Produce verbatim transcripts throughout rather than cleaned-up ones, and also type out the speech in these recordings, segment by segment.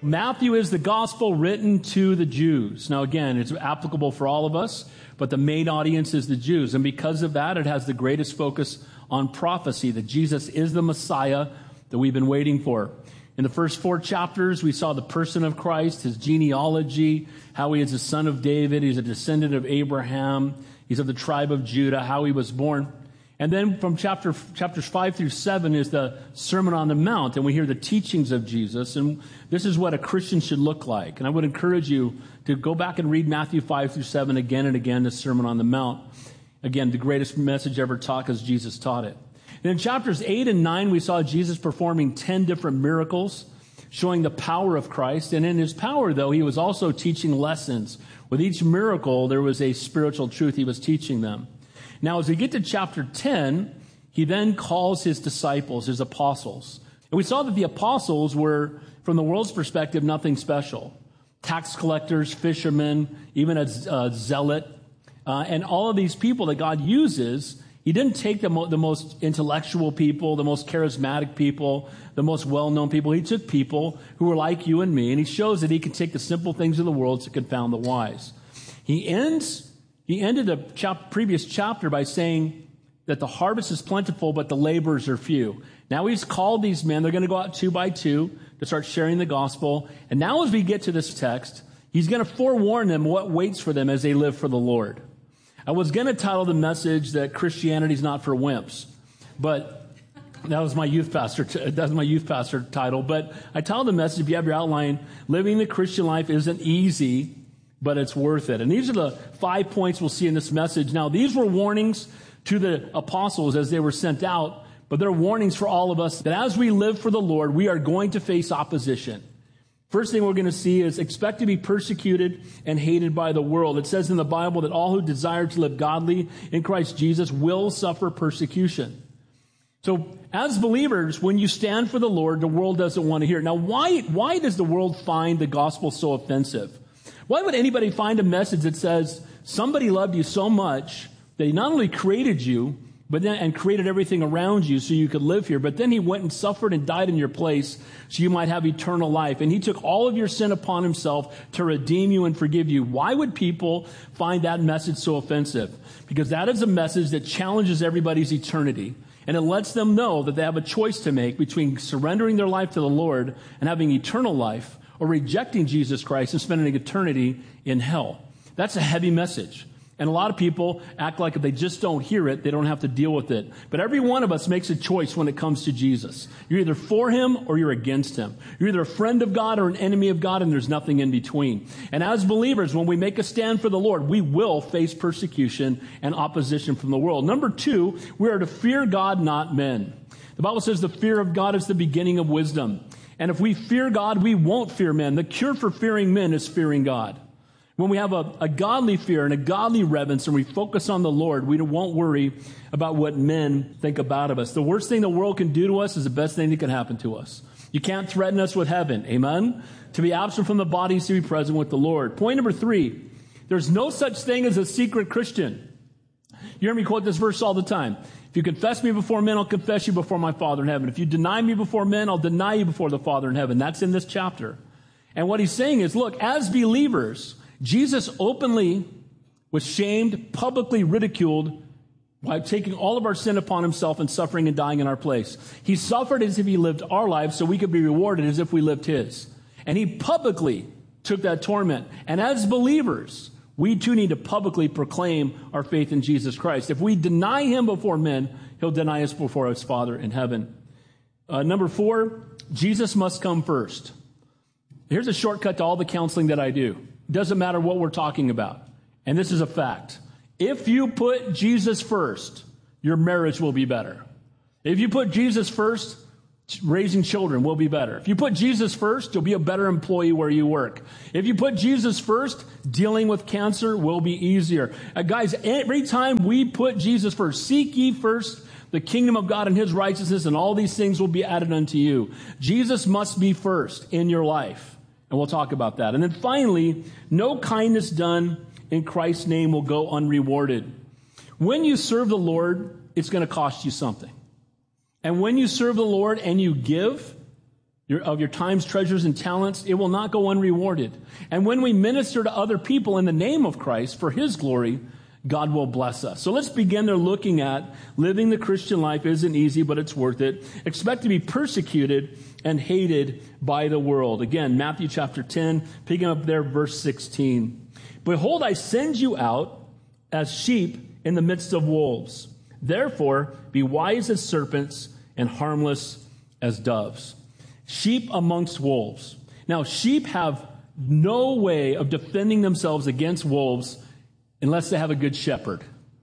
Matthew is the gospel written to the Jews. Now, again, it's applicable for all of us, but the main audience is the Jews. And because of that, it has the greatest focus on prophecy, that Jesus is the Messiah that we've been waiting for. In the first four chapters, we saw the person of Christ, his genealogy, how he is a son of David, he's a descendant of Abraham, he's of the tribe of Judah, how he was born. And then from chapter chapters five through seven is the Sermon on the Mount, and we hear the teachings of Jesus, and this is what a Christian should look like. And I would encourage you to go back and read Matthew five through seven again and again, the Sermon on the Mount. Again, the greatest message ever taught because Jesus taught it. And in chapters eight and nine, we saw Jesus performing ten different miracles, showing the power of Christ. And in his power, though, he was also teaching lessons. With each miracle, there was a spiritual truth he was teaching them. Now, as we get to chapter ten, he then calls his disciples, his apostles. And we saw that the apostles were, from the world's perspective, nothing special. Tax collectors, fishermen, even a, a zealot. Uh, and all of these people that God uses, he didn't take the, mo- the most intellectual people, the most charismatic people, the most well-known people. He took people who were like you and me, and he shows that he can take the simple things of the world to confound the wise. He ends, he ended the chap- previous chapter by saying that the harvest is plentiful, but the laborers are few. Now he's called these men. They're going to go out two by two to start sharing the gospel. And now as we get to this text, he's going to forewarn them what waits for them as they live for the Lord. I was going to title the message that Christianity is not for wimps, but that was my youth pastor. That was my youth pastor title. But I titled the message, if you have your outline, living the Christian life isn't easy, but it's worth it. And these are the five points we'll see in this message. Now, these were warnings to the apostles as they were sent out, but they're warnings for all of us that as we live for the Lord, we are going to face opposition. First thing we're going to see is expect to be persecuted and hated by the world. It says in the Bible that all who desire to live godly in Christ Jesus will suffer persecution. So as believers, when you stand for the Lord, the world doesn't want to hear it. Now, why, why does the world find the gospel so offensive? Why would anybody find a message that says somebody loved you so much that he not only created you, but then and created everything around you so you could live here, but then he went and suffered and died in your place so you might have eternal life. And he took all of your sin upon himself to redeem you and forgive you. Why would people find that message so offensive? Because that is a message that challenges everybody's eternity. And it lets them know that they have a choice to make between surrendering their life to the Lord and having eternal life, or rejecting Jesus Christ and spending eternity in hell. That's a heavy message. And a lot of people act like if they just don't hear it, they don't have to deal with it. But every one of us makes a choice when it comes to Jesus. You're either for him or you're against him. You're either a friend of God or an enemy of God, and there's nothing in between. And as believers, when we make a stand for the Lord, we will face persecution and opposition from the world. Number two, we are to fear God, not men. The Bible says the fear of God is the beginning of wisdom. And if we fear God, we won't fear men. The cure for fearing men is fearing God. When we have a, a godly fear and a godly reverence and we focus on the Lord, we won't worry about what men think about of us. The worst thing the world can do to us is the best thing that can happen to us. You can't threaten us with heaven. Amen? To be absent from the body is to be present with the Lord. Point number three, there's no such thing as a secret Christian. You hear me quote this verse all the time. If you confess me before men, I'll confess you before my Father in heaven. If you deny me before men, I'll deny you before the Father in heaven. That's in this chapter. And what he's saying is, look, as believers, Jesus openly was shamed, publicly ridiculed by taking all of our sin upon himself and suffering and dying in our place. He suffered as if he lived our lives so we could be rewarded as if we lived his. And he publicly took that torment. And as believers, we too need to publicly proclaim our faith in Jesus Christ. If we deny him before men, he'll deny us before his Father in heaven. Uh, number four, Jesus must come first. Here's a shortcut to all the counseling that I do. Doesn't matter what we're talking about. And this is a fact. If you put Jesus first, your marriage will be better. If you put Jesus first, raising children will be better. If you put Jesus first, you'll be a better employee where you work. If you put Jesus first, dealing with cancer will be easier. Uh, guys, every time we put Jesus first, seek ye first the kingdom of God and his righteousness, and all these things will be added unto you. Jesus must be first in your life. And we'll talk about that. And then finally, no kindness done in Christ's name will go unrewarded. When you serve the Lord, it's going to cost you something. And when you serve the Lord and you give, your, of your times, treasures, and talents, it will not go unrewarded. And when we minister to other people in the name of Christ for his glory, God will bless us. So let's begin there looking at living the Christian life isn't easy, but it's worth it. Expect to be persecuted and hated by the world. Again, Matthew chapter ten, picking up there, verse sixteen. Behold, I send you out as sheep in the midst of wolves. Therefore, be wise as serpents and harmless as doves. Sheep amongst wolves. Now, sheep have no way of defending themselves against wolves unless they have a good shepherd.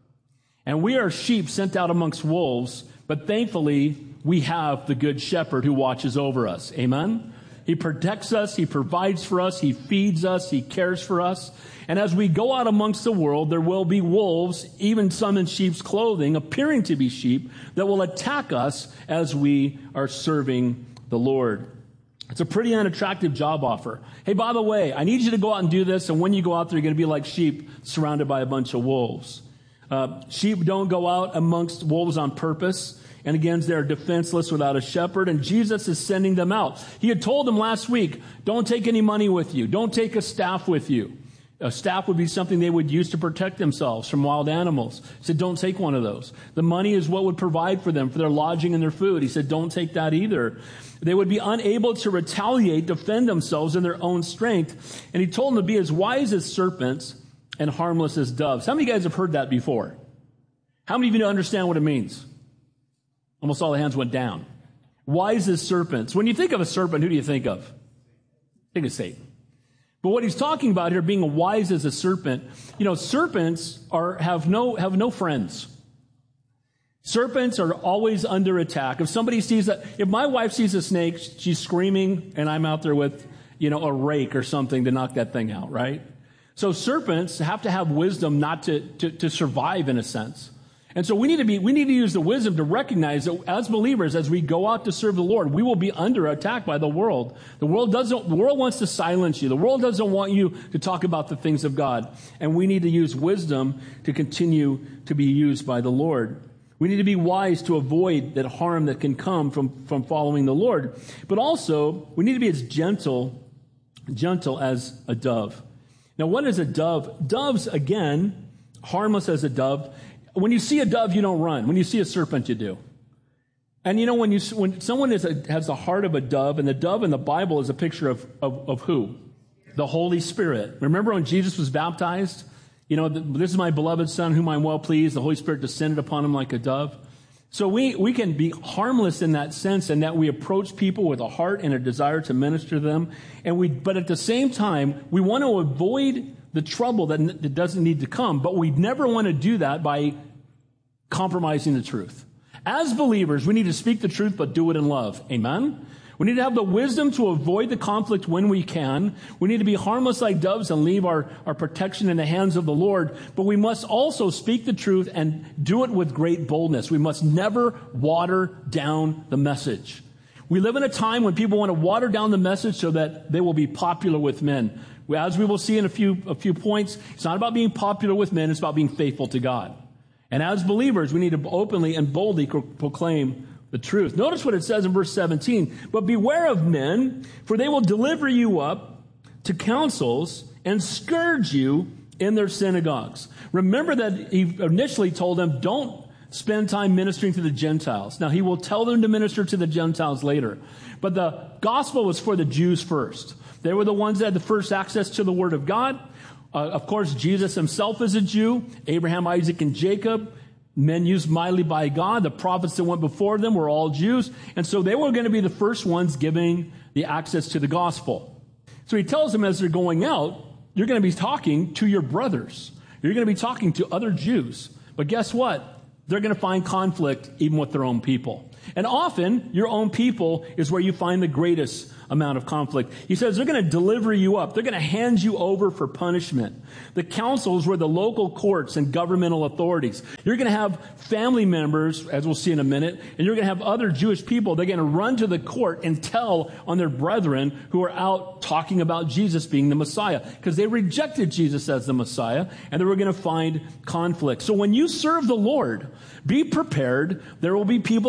And we are sheep sent out amongst wolves, but thankfully, we have the good shepherd who watches over us. Amen? He protects us, he provides for us, he feeds us, he cares for us. And as we go out amongst the world, there will be wolves, even some in sheep's clothing, appearing to be sheep, that will attack us as we are serving the Lord. It's a pretty unattractive job offer. Hey, by the way, I need you to go out and do this, and when you go out there, you're going to be like sheep surrounded by a bunch of wolves. Uh, sheep don't go out amongst wolves on purpose. And again, they're defenseless without a shepherd, and Jesus is sending them out. He had told them last week, don't take any money with you. Don't take a staff with you. A staff would be something they would use to protect themselves from wild animals. He said, don't take one of those. The money is what would provide for them, for their lodging and their food. He said, don't take that either. They would be unable to retaliate, defend themselves in their own strength. And he told them to be as wise as serpents and harmless as doves. How many of you guys have heard that before? How many of you understand what it means? Almost all the hands went down. Wise as serpents. When you think of a serpent, who do you think of? Think of Satan. But what he's talking about here, being wise as a serpent, you know, serpents are have no have no friends. Serpents are always under attack. If somebody sees that, if my wife sees a snake, she's screaming, and I'm out there with, you know, a rake or something to knock that thing out, right? So serpents have to have wisdom not to to, to survive in a sense. And so we need to be, we need to use the wisdom to recognize that as believers, as we go out to serve the Lord, we will be under attack by the world. The world doesn't, the world wants to silence you. The world doesn't want you to talk about the things of God. And we need to use wisdom to continue to be used by the Lord. We need to be wise to avoid that harm that can come from, from following the Lord. But also, we need to be as gentle, gentle as a dove. Now, what is a dove? Doves, again, harmless as a dove. When you see a dove, you don't run. When you see a serpent, you do. And you know, when you when someone is a, has the heart of a dove, and the dove in the Bible is a picture of, of, of who? The Holy Spirit. Remember when Jesus was baptized? You know, this is my beloved Son, whom I'm well pleased. The Holy Spirit descended upon him like a dove. So we, we can be harmless in that sense, and that we approach people with a heart and a desire to minister to them. And we, but at the same time, we want to avoid the trouble that, that doesn't need to come, but we never want to do that by compromising the truth. As believers, we need to speak the truth, but do it in love. Amen? We need to have the wisdom to avoid the conflict when we can. We need to be harmless like doves and leave our, our protection in the hands of the Lord. But we must also speak the truth and do it with great boldness. We must never water down the message. We live in a time when people want to water down the message so that they will be popular with men. As we will see in a few, a few points, it's not about being popular with men, it's about being faithful to God. And as believers, we need to openly and boldly proclaim the truth. Notice what it says in verse seventeen. But beware of men, for they will deliver you up to councils and scourge you in their synagogues. Remember that he initially told them, don't spend time ministering to the Gentiles. Now, he will tell them to minister to the Gentiles later. But the gospel was for the Jews first. They were the ones that had the first access to the Word of God. Uh, of course, Jesus himself is a Jew. Abraham, Isaac, and Jacob, men used mightily by God. The prophets that went before them were all Jews. And so they were going to be the first ones giving the access to the gospel. So he tells them as they're going out, you're going to be talking to your brothers. You're going to be talking to other Jews. But guess what? They're going to find conflict even with their own people. And often, your own people is where you find the greatest amount of conflict. He says they're going to deliver you up. They're going to hand you over for punishment. The councils were the local courts and governmental authorities. You're going to have family members, as we'll see in a minute, and you're going to have other Jewish people. They're going to run to the court and tell on their brethren who are out talking about Jesus being the Messiah, because they rejected Jesus as the Messiah, and they were going to find conflict. So when you serve the Lord, be prepared. There will be people that don't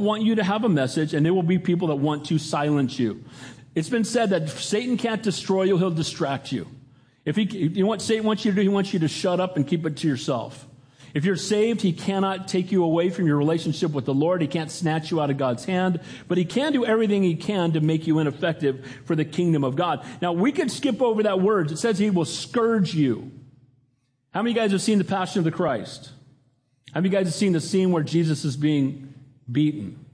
don't want you to have a message, and there will be people that want to silence you. It's been said that Satan can't destroy you, he'll distract you. If he, you know what Satan wants you to do? He wants you to shut up and keep it to yourself. If you're saved, he cannot take you away from your relationship with the Lord. He can't snatch you out of God's hand, but he can do everything he can to make you ineffective for the kingdom of God. Now, we could skip over that word. It says he will scourge you. How many of you guys have seen the Passion of the Christ? How many of you guys have seen the scene where Jesus is being beaten?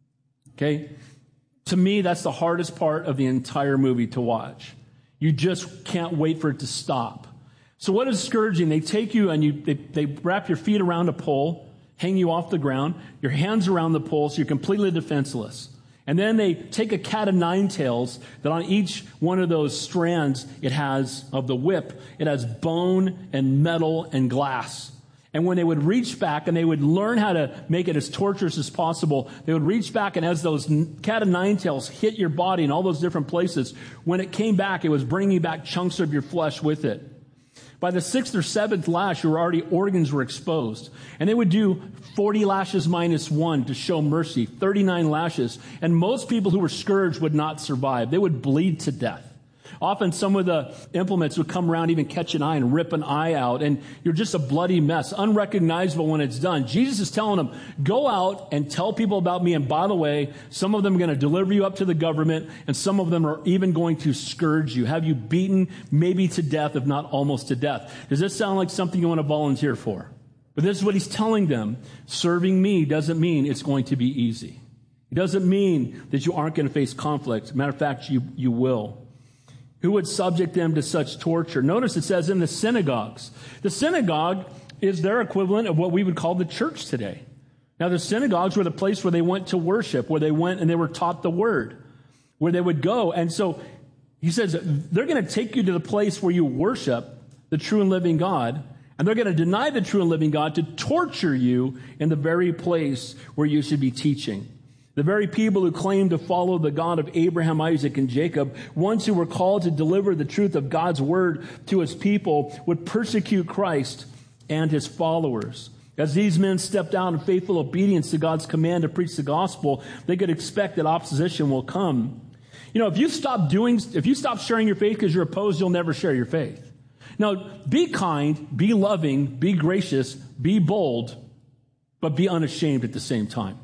Okay? To me, that's the hardest part of the entire movie to watch. You just can't wait for it to stop. So what is scourging? They take you and you they, they wrap your feet around a pole, hang you off the ground, your hands around the pole so you're completely defenseless. And then they take a cat of nine tails that on each one of those strands it has of the whip, it has bone and metal and glass. And when they would reach back and they would learn how to make it as torturous as possible, they would reach back, and as those cat of nine tails hit your body in all those different places, when it came back, it was bringing back chunks of your flesh with it. By the sixth or seventh lash, your already organs were exposed. And they would do forty lashes minus one to show mercy, thirty-nine lashes. And most people who were scourged would not survive. They would bleed to death. Often some of the implements would come around, even catch an eye and rip an eye out, and you're just a bloody mess, unrecognizable when it's done. Jesus is telling them, go out and tell people about me, and by the way, some of them are going to deliver you up to the government, and some of them are even going to scourge you, have you beaten maybe to death, if not almost to death. Does this sound like something you want to volunteer for? But this is what he's telling them. Serving me doesn't mean it's going to be easy. It doesn't mean that you aren't going to face conflict. Matter of fact, you, you will. Who would subject them to such torture? Notice it says in the synagogues. The synagogue is their equivalent of what we would call the church today. Now, the synagogues were the place where they went to worship, where they went and they were taught the word, where they would go. And so he says they're going to take you to the place where you worship the true and living God, and they're going to deny the true and living God to torture you in the very place where you should be teaching. The very people who claim to follow the God of Abraham, Isaac, and Jacob, ones who were called to deliver the truth of God's word to his people, would persecute Christ and his followers. As these men stepped out in faithful obedience to God's command to preach the gospel, they could expect that opposition will come. You know, if you stop doing, if you stop sharing your faith because you're opposed, you'll never share your faith. Now, be kind, be loving, be gracious, be bold, but be unashamed at the same time.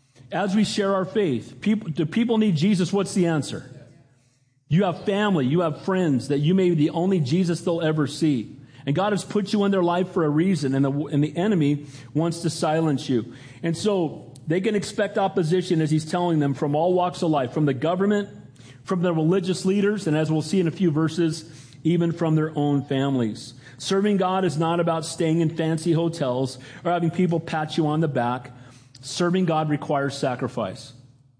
As we share our faith, people, do people need Jesus? What's the answer? You have family, you have friends that you may be the only Jesus they'll ever see. And God has put you in their life for a reason, and the, and the enemy wants to silence you. And so they can expect opposition, as he's telling them, from all walks of life, from the government, from the religious leaders, and as we'll see in a few verses, even from their own families. Serving God is not about staying in fancy hotels or having people pat you on the back. Serving God requires sacrifice.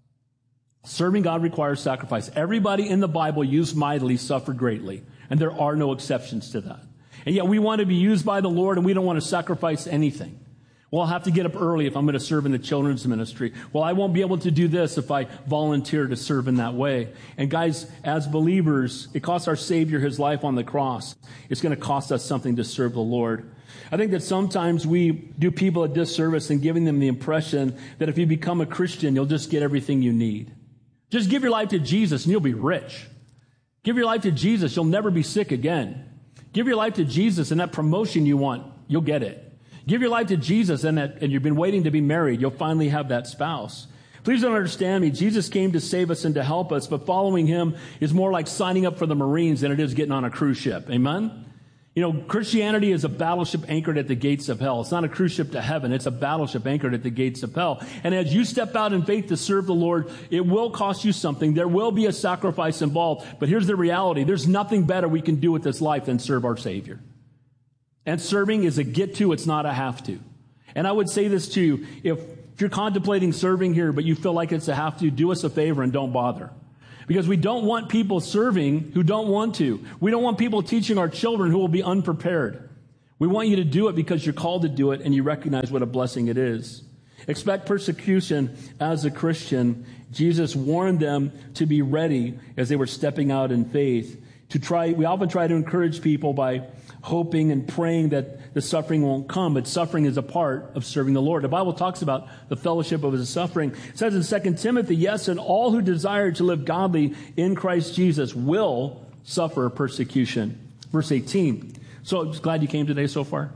Serving God requires sacrifice. Everybody in the Bible used mightily suffered greatly, and there are no exceptions to that. And yet we want to be used by the Lord, and we don't want to sacrifice anything. Well, I'll have to get up early if I'm going to serve in the children's ministry. Well, I won't be able to do this if I volunteer to serve in that way. And guys, as believers, it costs our Savior his life on the cross. It's going to cost us something to serve the Lord. I think that sometimes we do people a disservice in giving them the impression that if you become a Christian, you'll just get everything you need. Just give your life to Jesus and you'll be rich. Give your life to Jesus, you'll never be sick again. Give your life to Jesus, and that promotion you want, you'll get it. Give your life to Jesus, and, that, and you've been waiting to be married, you'll finally have that spouse. Please don't understand me. Jesus came to save us and to help us, but following him is more like signing up for the Marines than it is getting on a cruise ship. Amen? You know, Christianity is a battleship anchored at the gates of hell. It's not a cruise ship to heaven. It's a battleship anchored at the gates of hell. And as you step out in faith to serve the Lord, it will cost you something. There will be a sacrifice involved. But here's the reality. There's nothing better we can do with this life than serve our Savior. And serving is a get to, it's not a have to. And I would say this to you. If you're contemplating serving here, but you feel like it's a have to, do us a favor and don't bother. Because we don't want people serving who don't want to. We don't want people teaching our children who will be unprepared. We want you to do it because you're called to do it and you recognize what a blessing it is. Expect persecution as a Christian. Jesus warned them to be ready as they were stepping out in faith to try, we often try to encourage people by hoping and praying that the suffering won't come, but suffering is a part of serving the Lord. The Bible talks about the fellowship of his suffering. It says in Second Timothy, yes, and all who desire to live godly in Christ Jesus will suffer persecution. Verse eighteen. So I'm just glad you came today so far.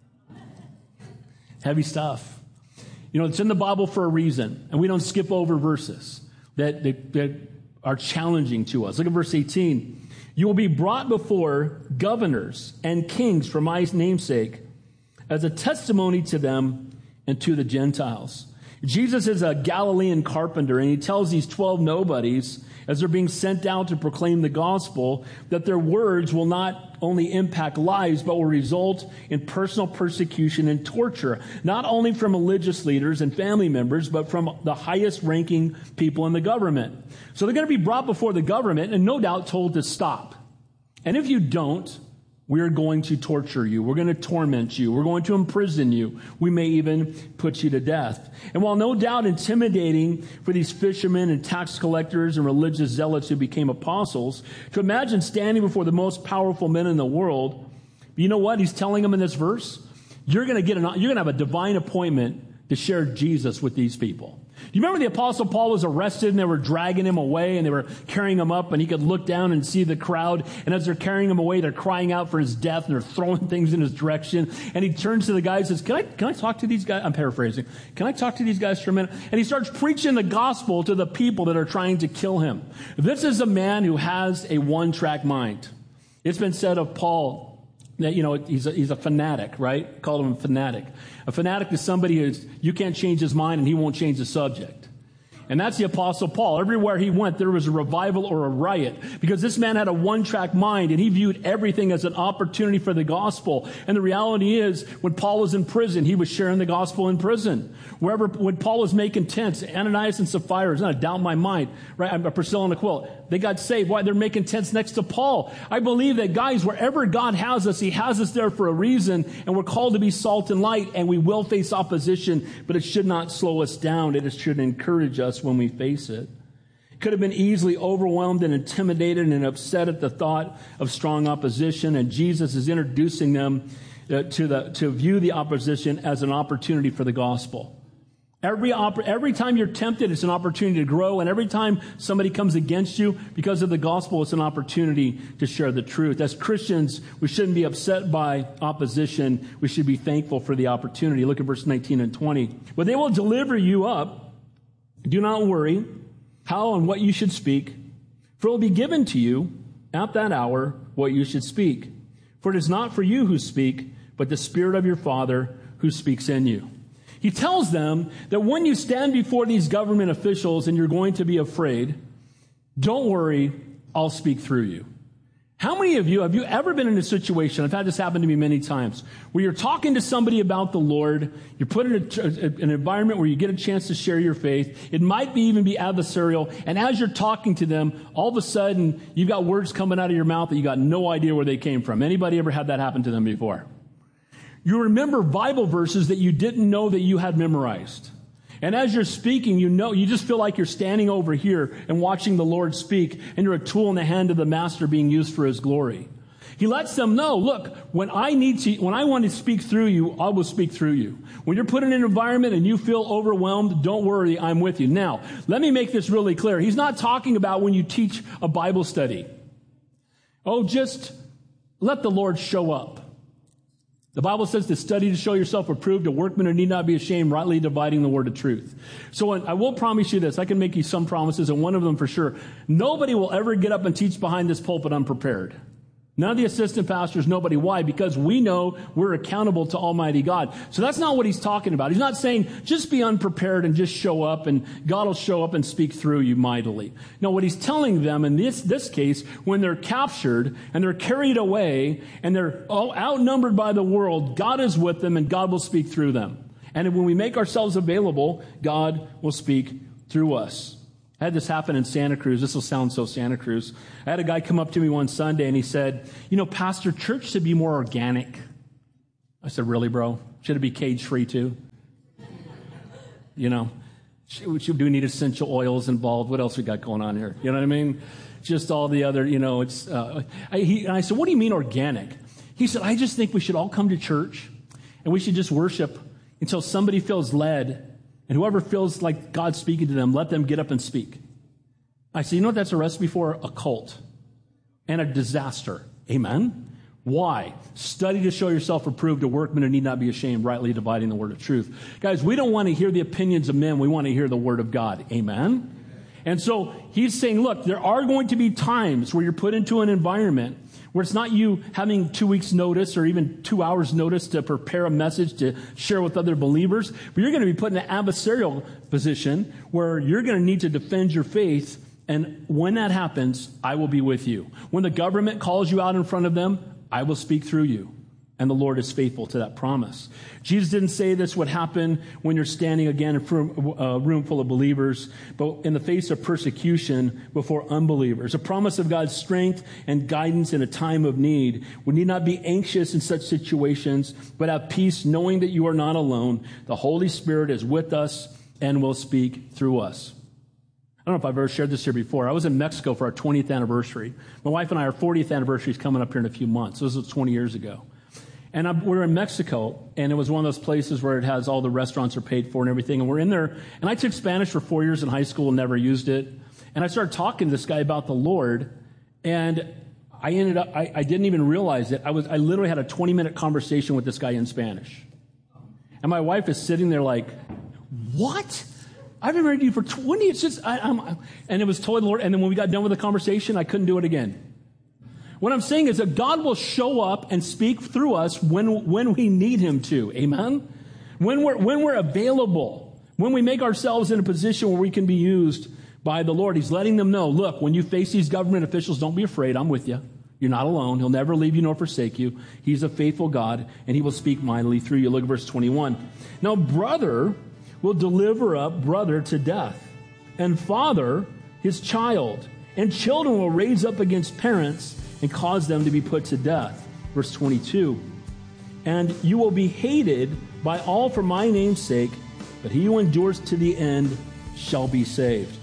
Heavy stuff. You know, it's in the Bible for a reason, and we don't skip over verses that, that, that are challenging to us. Look at verse eighteen. You will be brought before governors and kings for my namesake as a testimony to them and to the Gentiles. Jesus is a Galilean carpenter, and he tells these twelve nobodies as they're being sent out to proclaim the gospel that their words will not only impact lives, but will result in personal persecution and torture, not only from religious leaders and family members, but from the highest ranking people in the government. So they're going to be brought before the government and no doubt told to stop. And if you don't, we're going to torture you. We're going to torment you. We're going to imprison you. We may even put you to death. And while no doubt intimidating for these fishermen and tax collectors and religious zealots who became apostles, to imagine standing before the most powerful men in the world, you know what he's telling them in this verse? You're going to get an, you're going to have a divine appointment to share Jesus with these people. Do you remember the Apostle Paul was arrested and they were dragging him away and they were carrying him up and he could look down and see the crowd. And as they're carrying him away, they're crying out for his death and they're throwing things in his direction. And he turns to the guy and says, can I, can I talk to these guys? I'm paraphrasing. Can I talk to these guys for a minute? And he starts preaching the gospel to the people that are trying to kill him. This is a man who has a one-track mind. It's been said of Paul that, you know, he's a, he's a fanatic, right? Called him a fanatic. A fanatic is somebody who's, you can't change his mind and he won't change the subject. And that's the Apostle Paul. Everywhere he went, there was a revival or a riot because this man had a one-track mind and he viewed everything as an opportunity for the gospel. And the reality is, when Paul was in prison, he was sharing the gospel in prison. Wherever, when Paul was making tents, Ananias and Sapphira, it's not a doubt in my mind, right? Priscilla and Aquila, they got saved. Why? They're making tents next to Paul. I believe that, guys, wherever God has us, he has us there for a reason, and we're called to be salt and light, and we will face opposition, but it should not slow us down. It should encourage us when we face it. Could have been easily overwhelmed and intimidated and upset at the thought of strong opposition, and Jesus is introducing them uh, to the to view the opposition as an opportunity for the gospel. Every opp- every time you're tempted, it's an opportunity to grow, and every time somebody comes against you because of the gospel, it's an opportunity to share the truth. As Christians, we shouldn't be upset by opposition. We should be thankful for the opportunity. Look at verse nineteen and twenty. But they will deliver you up. Do not worry how and what you should speak, for it will be given to you at that hour what you should speak. For it is not for you who speak, but the Spirit of your Father who speaks in you. He tells them that when you stand before these government officials and you're going to be afraid, don't worry, I'll speak through you. How many of you, have you ever been in a situation, I've had this happen to me many times, where you're talking to somebody about the Lord, you're put in a, an environment where you get a chance to share your faith, it might be even be adversarial, and as you're talking to them, all of a sudden, you've got words coming out of your mouth that you got no idea where they came from. Anybody ever had that happen to them before? You remember Bible verses that you didn't know that you had memorized. And as you're speaking, you know, you just feel like you're standing over here and watching the Lord speak, and you're a tool in the hand of the Master being used for his glory. He lets them know, look, when I need to, when I want to speak through you, I will speak through you. When you're put in an environment and you feel overwhelmed, don't worry, I'm with you. Now, let me make this really clear. He's not talking about when you teach a Bible study. Oh, just let the Lord show up. The Bible says to study to show yourself approved, a workman who need not be ashamed, rightly dividing the word of truth. So I will promise you this. I can make you some promises, and one of them for sure. Nobody will ever get up and teach behind this pulpit unprepared. None of the assistant pastors, nobody. Why? Because we know we're accountable to Almighty God. So that's not what he's talking about. He's not saying just be unprepared and just show up and God will show up and speak through you mightily. No, what he's telling them in this, this case, when they're captured and they're carried away and they're all outnumbered by the world, God is with them and God will speak through them. And when we make ourselves available, God will speak through us. I had this happen in Santa Cruz. This will sound so Santa Cruz. I had a guy come up to me one Sunday and he said, you know, Pastor, church should be more organic. I said, really, bro? Should it be cage-free too? You know, should, do we need essential oils involved? What else we got going on here? You know what I mean? just all the other, you know, it's, uh, I, he, and I said, what do you mean organic? He said, I just think we should all come to church and we should just worship until somebody feels led, and whoever feels like God's speaking to them, let them get up and speak. I said, you know what that's a recipe for? A cult and a disaster. Amen? Why? Study to show yourself approved, a workman who need not be ashamed, rightly dividing the word of truth. Guys, we don't want to hear the opinions of men. We want to hear the word of God. Amen? And so he's saying, look, there are going to be times where you're put into an environment where it's not you having two weeks notice or even two hours notice to prepare a message to share with other believers, but you're going to be put in an adversarial position where you're going to need to defend your faith. And when that happens, I will be with you. When the government calls you out in front of them, I will speak through you. And the Lord is faithful to that promise. Jesus didn't say this would happen when you're standing again in a room full of believers, but in the face of persecution before unbelievers. A promise of God's strength and guidance in a time of need. We need not be anxious in such situations, but have peace knowing that you are not alone. The Holy Spirit is with us and will speak through us. I don't know if I've ever shared this here before. I was in Mexico for our twentieth anniversary. My wife and I, our fortieth anniversary is coming up here in a few months. This was twenty years ago. And I'm, we're in Mexico, and it was one of those places where it has all the restaurants are paid for and everything. And we're in there, and I took Spanish for four years in high school and never used it. And I started talking to this guy about the Lord, and I ended up, I, I didn't even realize it. I was, I literally had a twenty-minute conversation with this guy in Spanish. And my wife is sitting there like, what? I've been married to you for twenty. It's just, I, I'm, and it was totally the Lord. And then when we got done with the conversation, I couldn't do it again. What I'm saying is that God will show up and speak through us when, when we need him to. Amen? When we're, when we're available, when we make ourselves in a position where we can be used by the Lord, he's letting them know, look, when you face these government officials, don't be afraid. I'm with you. You're not alone. He'll never leave you nor forsake you. He's a faithful God, and he will speak mightily through you. Look at verse twenty-one. Now, brother will deliver up brother to death, and father his child, and children will raise up against parents and cause them to be put to death. Verse twenty-two. And you will be hated by all for my name's sake, but he who endures to the end shall be saved.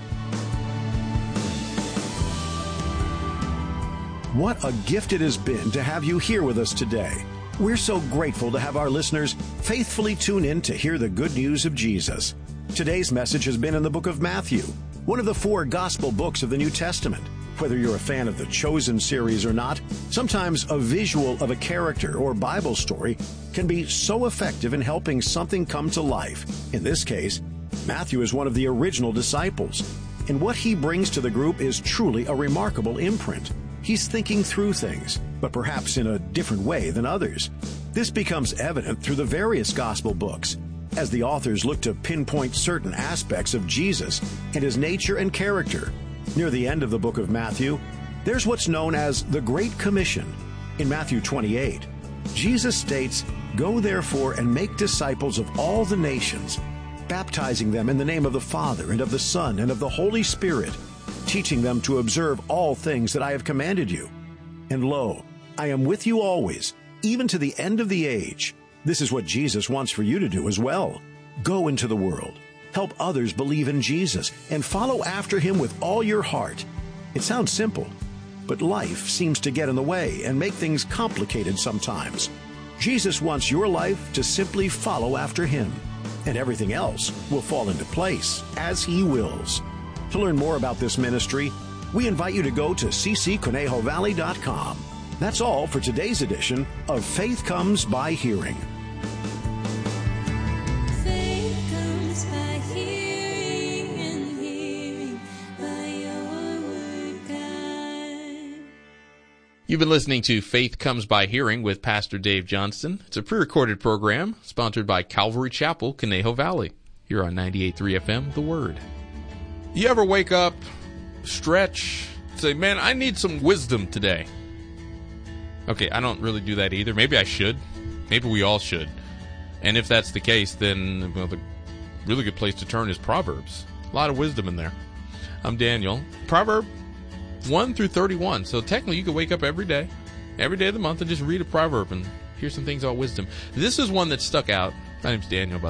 What a gift it has been to have you here with us today. We're so grateful to have our listeners faithfully tune in to hear the good news of Jesus. Today's message has been in the book of Matthew, one of the four gospel books of the New Testament. Whether you're a fan of the Chosen series or not, sometimes a visual of a character or Bible story can be so effective in helping something come to life. In this case, Matthew is one of the original disciples, and what he brings to the group is truly a remarkable imprint. He's thinking through things, but perhaps in a different way than others. This becomes evident through the various gospel books, as the authors look to pinpoint certain aspects of Jesus and his nature and character. Near the end of the book of Matthew, there's what's known as the Great Commission. In Matthew twenty-eight, Jesus states, "Go therefore and make disciples of all the nations, baptizing them in the name of the Father and of the Son and of the Holy Spirit, teaching them to observe all things that I have commanded you. And lo, I am with you always, even to the end of the age." This is what Jesus wants for you to do as well. Go into the world. Help others believe in Jesus and follow after him with all your heart. It sounds simple, but life seems to get in the way and make things complicated sometimes. Jesus wants your life to simply follow after him, and everything else will fall into place as he wills. To learn more about this ministry, we invite you to go to c c conejo valley dot com. That's all for today's edition of Faith Comes by Hearing. Faith comes by hearing, and hearing by your word, God. You've been listening to Faith Comes by Hearing with Pastor Dave Johnston. It's a pre-recorded program sponsored by Calvary Chapel, Conejo Valley. Here on ninety-eight point three F M, The Word. You ever wake up, stretch, say, man, I need some wisdom today? Okay, I don't really do that either. Maybe I should. Maybe we all should. And if that's the case, then well, the really good place to turn is Proverbs. A lot of wisdom in there. I'm Daniel. Proverb one through thirty-one. So technically you could wake up every day, every day of the month, and just read a proverb and hear some things about wisdom. This is one that stuck out. My name's Daniel, by